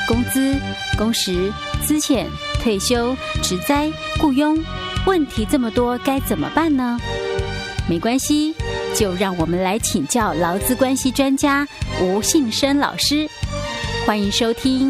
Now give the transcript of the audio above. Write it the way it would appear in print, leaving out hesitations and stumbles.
工资、工时、资遣、退休、职灾、雇佣，问题这么多，该怎么办呢？没关系，就让我们来请教劳资关系专家吴信生老师。欢迎收听